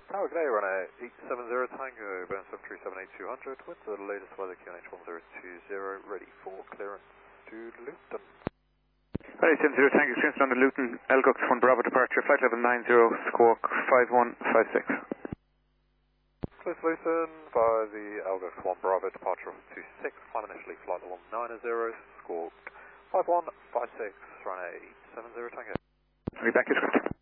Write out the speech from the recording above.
Tower, good day, runner 870 Tango, Boeing 737-8200, with the latest weather QNH 1020, ready for clearance to Luton. 870 Tango, clearance on the Luton, Elgox 1 Bravo departure, flight level 90, squawk 5156. Close Luton via the Elgox 1 Bravo departure of 26, climb initially flight level 90, squawk 5156, runner 870 Tango. Read back your script.